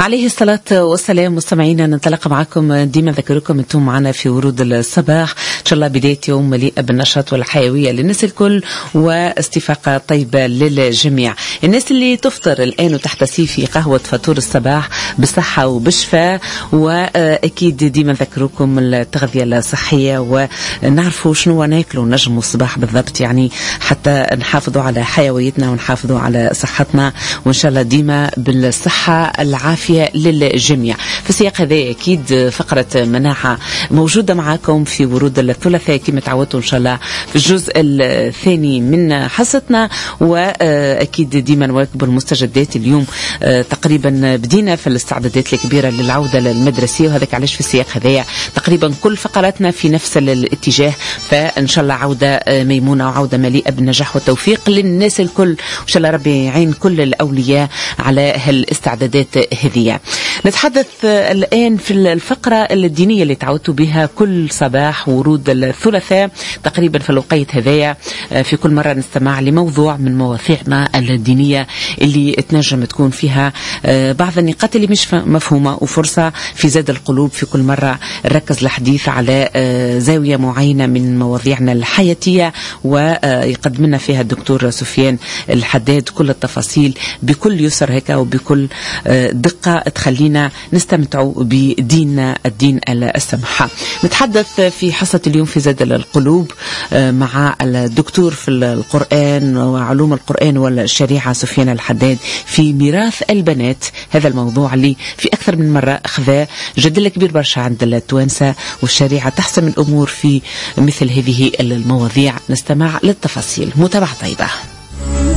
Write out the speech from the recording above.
عليه الصلاة والسلام. مستمعينا ننطلق معكم ديما ذكركم انتم معنا في ورود الصباح ان شاء الله، بداية يوم مليئة بالنشاط والحيوية للناس الكل واستفاقة طيبة للجميع. الناس اللي تفطر الآن وتحتسي في قهوة فطور الصباح بالصحة وبالشفاء، وأكيد ديما ذكركم التغذية الصحية ونعرفوا شنو ناكلوا نجموا الصباح بالضبط، يعني حتى نحافظوا على حيويتنا ونحافظوا على صحتنا، وإن شاء الله ديما بالصحة العافية للجميع. في السياق هذا أكيد فقرة مناعة موجودة معكم في ورود الثلاثاء كما تعودتوا إن شاء الله في الجزء الثاني من حصتنا، وأكيد ديما نواكب المستجدات. اليوم تقريبا بدينا في الاستعدادات الكبيرة للعودة للمدرسية، وهذاك علاش في السياق هذا تقريبا كل فقراتنا في نفس الاتجاه، فإن شاء الله عودة ميمونة وعودة مليئة بالنجاح والتوفيق للناس الكل، وإن شاء الله ربي يعين كل الأولياء على هالاستعدادات هذه. نتحدث الآن في الفقرة الدينية اللي تعودتوا بها كل صباح ورود الثلاثاء تقريبا في الوقت هذايا، في كل مرة نستمع لموضوع من مواضيعنا الدينية اللي تنجم تكون فيها بعض النقاط اللي مش مفهومة، وفرصة في زاد القلوب. في كل مرة نركز الحديث على زاوية معينة من مواضيعنا الحياتية، ويقدم لنا فيها الدكتور سفيان الحداد كل التفاصيل بكل يسر هيك وبكل دقة تخلينا نستمتعوا بديننا الدين السمحة. نتحدث في حصة اليوم في زاد القلوب مع الدكتور في القرآن وعلوم القرآن والشريعة سفيان الحداد في ميراث البنات. هذا الموضوع اللي في أكثر من مرة أخذ جدل كبير برشا عند التوانسة، والشريعة تحسم الأمور في مثل هذه المواضيع. نستمع للتفاصيل. متابعة طيبة.